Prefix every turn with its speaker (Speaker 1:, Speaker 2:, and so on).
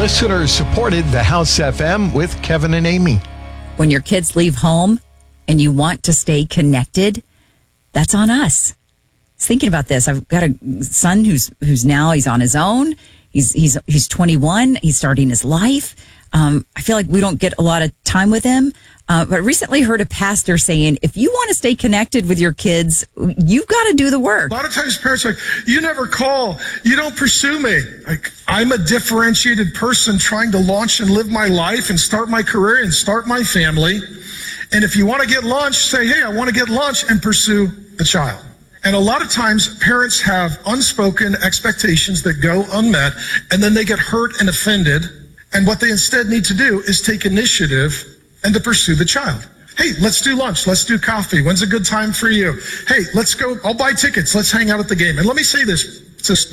Speaker 1: Listener-supported The House FM with Kevin and Amy.
Speaker 2: When your kids leave home and you want to stay connected, that's on us. I was thinking about this. I've got a son who's now he's on his own. He's 21. He's starting his life. I feel like we don't get a lot of time with him. But I recently heard a pastor saying, if you want to stay connected with your kids, you've got to do the work.
Speaker 3: A lot of times parents are like, you never call, you don't pursue me. Like, I'm a differentiated person trying to launch and live my life and start my career and start my family. And if you want to get lunch, say, hey, I want to get lunch, and pursue the child. And a lot of times parents have unspoken expectations that go unmet, and then they get hurt and offended. And what they instead need to do is take initiative and to pursue the child. Hey, let's do lunch. Let's do coffee. When's a good time for you? Hey, let's go. I'll buy tickets. Let's hang out at the game. And let me say this.